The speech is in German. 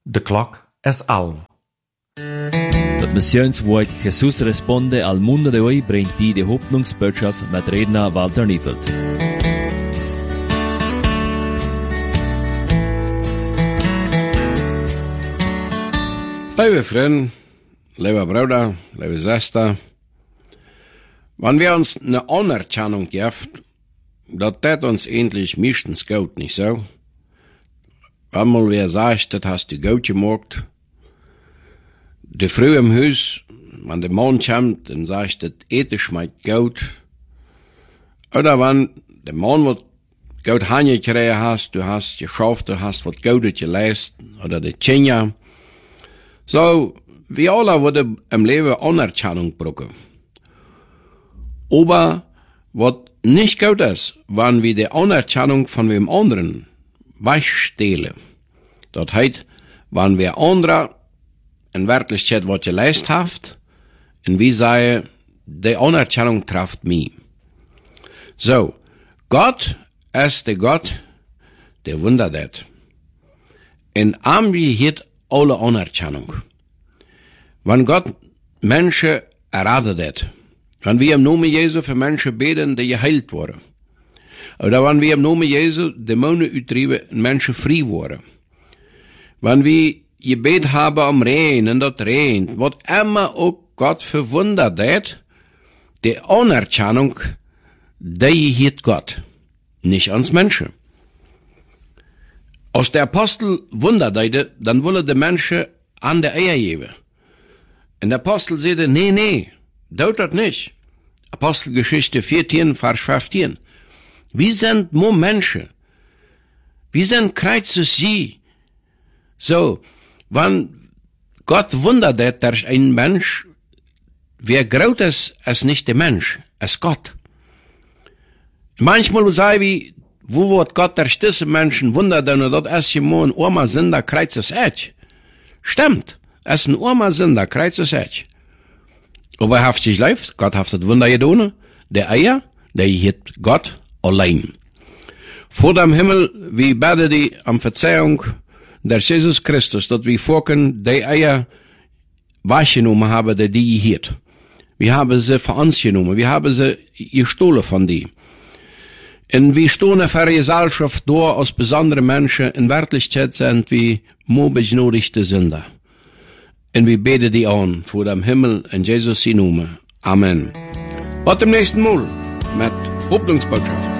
De klok is 11. Das Missionswort Jesus responde al mundo de hoy bringt die Hoffnungsbotschaft mit Redner Walter Niefeld. Liebe Freunde, liebe Brüder, liebe Schwester, wenn wir uns eine Anerkennung geben, das tät uns endlich meistens gut, nicht so? Wenn mal wer sagt, das hast du gut gemacht, die Frau im Haus, wenn der Mann kommt, dann sagt, das Eten schmeckt gut. Oder wenn der Mann was gut hingekriegt hast, du hast geschafft, du hast was Gutes geleistet, oder die Kinder. So, wir alle würden im Leben Anerkennung brauchen. Aber, was nicht gut ist, wenn wir die Anerkennung von wem anderen wegstehlen. Das heißt, wenn wir andere in Wirklichkeit was geleistet haben, und wir sagen, die Anerkennung trifft mich. So, Gott ist der Gott, der Wunder tät. Und wir hat alle Anerkennung. Wenn Gott Menschen erratet, wenn wir im Namen Jesu für Menschen beten, die geheilt wurden, oder wenn wir im Namen Jesu Dämonen uittrieben und Menschen frei wurden, wenn wir Gebet haben am Regen und das regnet, was immer auch Gott für Wunder tät, die Anerkennung, die hat Gott, nicht ans Menschen. Als der Apostel Wunder täte, dann wollen die Menschen an der Eier geben. Und der Apostel sagte, nee, tut das nicht. Apostelgeschichte 14, Vers 15. Wir sind nur Menschen. Wir sind Kreuzes sie. So, wenn Gott wundert, dass ein Mensch, wer groß ist nicht der Mensch, ist Gott. Manchmal sagen wir, wo wird Gott der stisse Menschen wundert, und das ist immer ein armer Sünder, Kreuzes Edge. Stimmt, es ist ein armer Sünder, Kreuzes Edge. Aber haftig läuft, Gott hat das Wunder getan, der Eier, der hat Gott allein. Vor dem Himmel, wie beten die am Verzeihung der Jesus Christus, dass wir vorken, die Eier wahrgenommen haben, die hier. Wir haben sie für uns genommen, wir haben sie gestohlen von die. Und wir stehen für die Gesellschaft da als besondere Menschen, in Wirklichkeit sind wir nur begnadigte Sünder. Und wir beten die an, vor dem Himmel, in Jesus' Namen. Amen. Bis zum nächsten Mal, mit Hoffnungsbotschaft.